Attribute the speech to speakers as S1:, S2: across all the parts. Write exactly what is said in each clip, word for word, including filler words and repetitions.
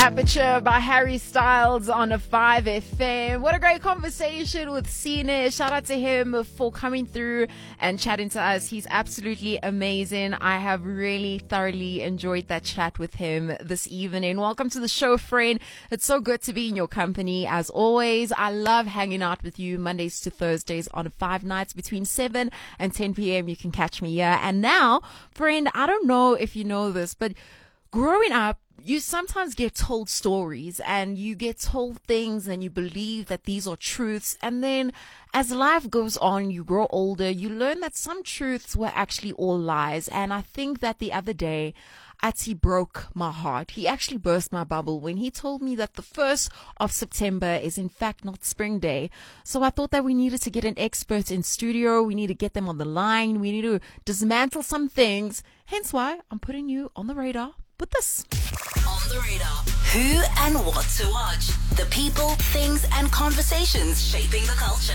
S1: Aperture by Harry Styles on a five F M. What a great conversation with Cine. Shout out to him for coming through and chatting to us. He's absolutely amazing. I have really thoroughly enjoyed that chat with him this evening. Welcome to the show, friend. It's so good to be in your company as always. I love hanging out with you Mondays to Thursdays on five nights between seven and ten p.m. You can catch me here. And now, friend, I don't know if you know this, but growing up, you sometimes get told stories and you get told things and you believe that these are truths. And then as life goes on, you grow older, you learn that some truths were actually all lies. And I think that the other day, Ati broke my heart. He actually burst my bubble when he told me that the first of September is in fact not Spring Day. So I thought that we needed to get an expert in studio. We need to get them on the line. We need to dismantle some things. Hence why I'm putting you on the radar with this.
S2: On the radar. Who and what to watch. The people, things, and conversations shaping the culture.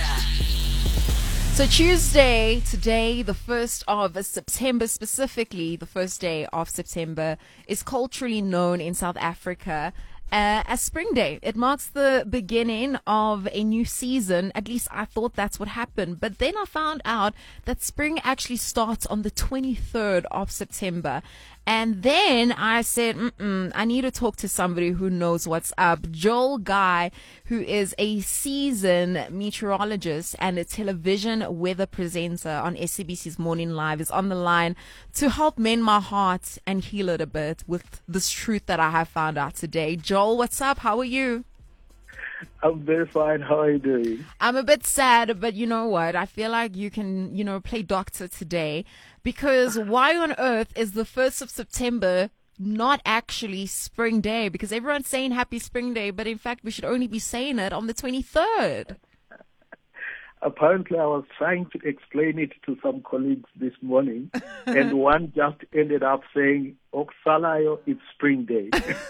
S1: So Tuesday, today, the first of September, specifically the first day of September, is culturally known in South Africa Uh, as Spring Day. It marks the beginning of a new season. At least I thought that's what happened. But then I found out that spring actually starts on the twenty-third of September. And then I said, Mm-mm, I need to talk to somebody who knows what's up. Joel Guy, who is a seasoned meteorologist and a television weather presenter on S A B C's Morning Live, is on the line to help mend my heart and heal it a bit with this truth that I have found out today. Joel, what's up? How are you?
S3: I'm very fine. How are you doing?
S1: I'm a bit sad, but you know what? I feel like you can, you know, play doctor today, because why on earth is the first of September not actually Spring Day? Because everyone's saying Happy Spring Day, but in fact we should only be saying it on the twenty-third.
S3: Apparently, I was trying to explain it to some colleagues this morning, and one just ended up saying, Oksalayo, it's Spring Day.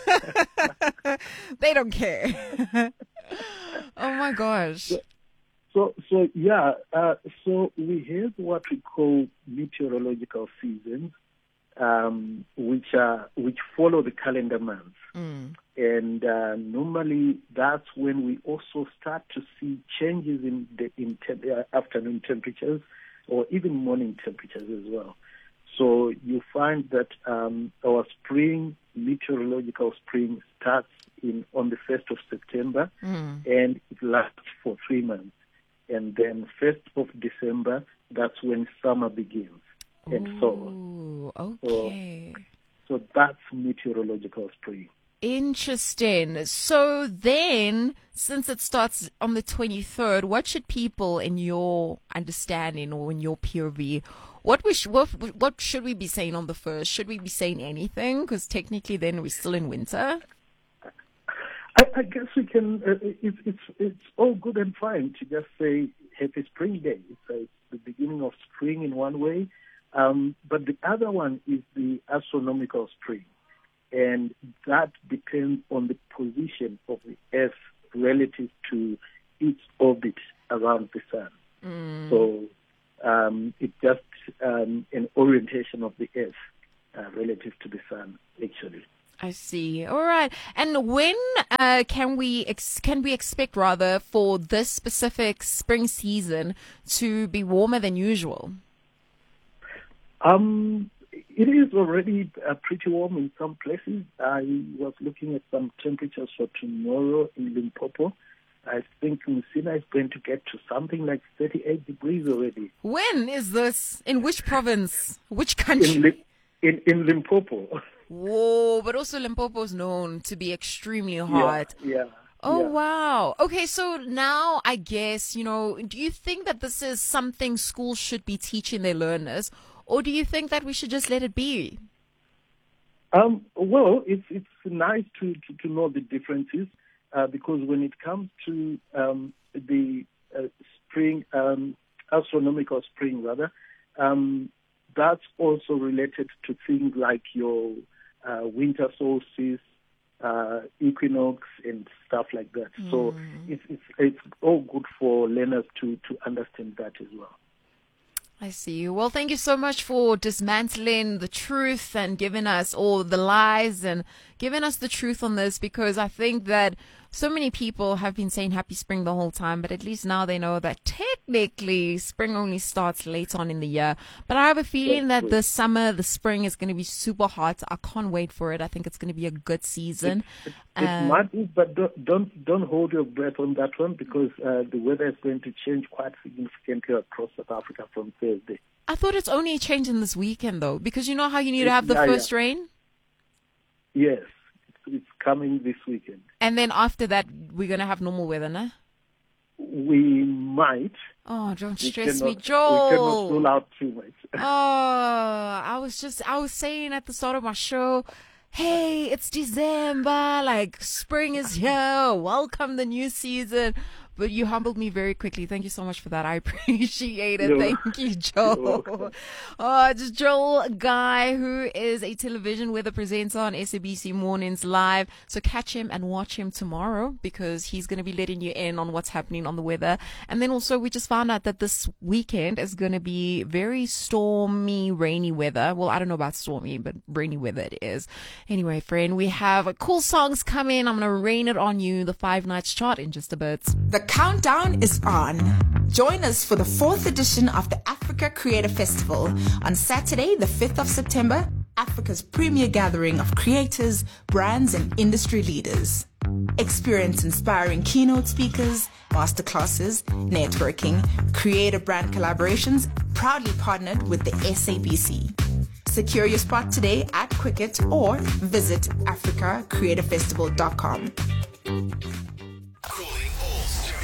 S1: They don't care. Oh, my gosh.
S3: So, so, so yeah, uh, so we have what we call meteorological seasons, um, which are which follow the calendar months. Mm. And uh, normally that's when we also start to see changes in the in te- uh, afternoon temperatures or even morning temperatures as well. So you find that um, our spring, meteorological spring, starts in on the first of September mm. and it lasts for three months. And then first of December, that's when summer begins. And
S1: Ooh,
S3: so on.
S1: Okay.
S3: So, so that's meteorological spring.
S1: Interesting. So then, since it starts on the twenty-third, what should people, in your understanding or in your P O V, what we sh- what, what should we be saying on the first? Should we be saying anything? Because technically, then we're still in winter.
S3: I, I guess we can. Uh, it's it's it's all good and fine to just say Happy Spring Day. It's, uh, it's the beginning of spring in one way, um, but the other one is the astronomical spring. And that depends on the position of the Earth relative to its orbit around the Sun. Mm. So um, it's just um, an orientation of the Earth uh, relative to the Sun, actually.
S1: I see. All right. And when uh, can we ex- can we expect rather for this specific spring season to be warmer than usual?
S3: Um. It is already uh, pretty warm in some places. I was looking at some temperatures for tomorrow in Limpopo. I think Messina is going to get to something like thirty-eight degrees already.
S1: When is this? In which province? Which country?
S3: In, Li- in, in Limpopo.
S1: Whoa, but also Limpopo is known to be extremely hot.
S3: Yeah, yeah.
S1: Oh,
S3: yeah.
S1: wow. Okay, so now I guess, you know, do you think that this is something schools should be teaching their learners? Or do you think that we should just let it be?
S3: Um, well, it's it's nice to, to, to know the differences uh, because when it comes to um, the uh, spring, um, astronomical spring rather, um, that's also related to things like your uh, winter solstice, uh, equinox, and stuff like that. Mm. So it's, it's it's all good for learners to, to understand that as well.
S1: I see. Well, thank you so much for dismantling the truth and giving us all the lies and giving us the truth on this, because I think that so many people have been saying happy spring the whole time, but at least now they know that technically spring only starts late on in the year. But I have a feeling that the summer, the spring is going to be super hot. I can't wait for it. I think it's going to be a good season.
S3: It, it, it um, might be, but don't, don't don't hold your breath on that one, because uh, the weather is going to change quite significantly across South Africa from Thursday.
S1: I thought it's only changing this weekend, though, because you know how you need to have the
S3: yeah,
S1: first
S3: yeah.
S1: rain?
S3: Yes, it's, it's coming this weekend.
S1: And then after that, we're going to have normal weather, no?
S3: We might.
S1: Oh, don't
S3: we
S1: stress
S3: cannot,
S1: me, Joel.
S3: We cannot rule out too much.
S1: Oh, I was just, I was saying at the start of my show, hey, it's December, like spring is here, welcome the new season. But you humbled me very quickly. Thank you so much for that. I appreciate it.
S3: You're,
S1: Thank you, Joel. Oh, it's Joel Guy, who is a television weather presenter on S A B C Mornings Live. So catch him and watch him tomorrow, because he's going to be letting you in on what's happening on the weather. And then also we just found out that this weekend is going to be very stormy, rainy weather. Well, I don't know about stormy, but rainy weather it is. Anyway, friend, we have cool songs coming. I'm going to rain it on you, the Five Nights chart, in just a bit.
S4: The countdown is on. Join us for the fourth edition of the Africa Creator Festival on Saturday, the fifth of September, Africa's premier gathering of creators, brands, and industry leaders. Experience inspiring keynote speakers, masterclasses, networking, creator brand collaborations, proudly partnered with the S A B C. Secure your spot today at Quicket or visit africa creator festival dot com.